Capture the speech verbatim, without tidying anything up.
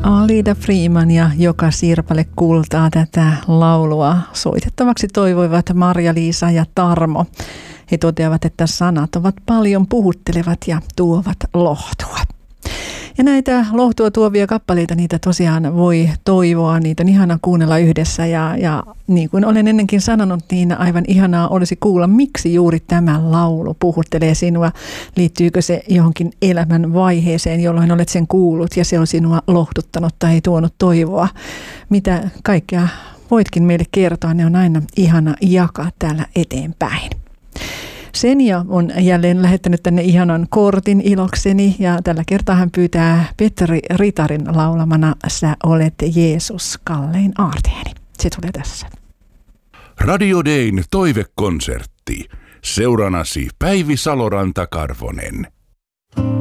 Alida Freeman ja Joka Sirpale kultaa tätä laulua soitettavaksi toivoivat Marja-Liisa ja Tarmo. He toteavat, että sanat ovat paljon puhuttelevat ja tuovat lohtua. Ja näitä lohtua tuovia kappaleita, niitä tosiaan voi toivoa, niitä on ihana kuunnella yhdessä ja, ja niin kuin olen ennenkin sanonut, niin aivan ihanaa olisi kuulla, miksi juuri tämä laulu puhuttelee sinua. Liittyykö se johonkin elämän vaiheeseen, jolloin olet sen kuullut ja se on sinua lohduttanut tai tuonut toivoa. Mitä kaikkea voitkin meille kertoa, ne on aina ihana jakaa täällä eteenpäin. Senja on jälleen lähettänyt tänne ihanan kortin ilokseni ja tällä kertaa hän pyytää Petteri Ritarin laulamana Sä olet Jeesus, kallein aarteeni. Se tulee tässä. Radio Dayn toivekonsertti. Seuranasi Päivi Saloranta-Karvonen.